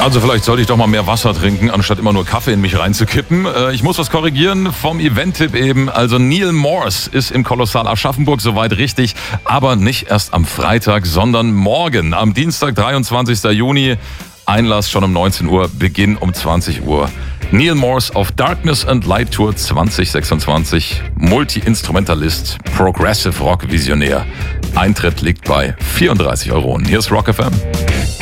Also vielleicht sollte ich doch mal mehr Wasser trinken, anstatt immer nur Kaffee in mich reinzukippen. Ich muss was korrigieren vom Event-Tipp eben. Also Neal Morse ist im Kolossal Aschaffenburg soweit richtig, aber nicht erst am Freitag, sondern morgen, am Dienstag, 23. Juni. Einlass schon um 19 Uhr, Beginn um 20 Uhr. Neal Morse auf Darkness and Light Tour 2026. Multi-Instrumentalist, Progressive Rock Visionär. Eintritt liegt bei 34 €. Hier ist Rock FM.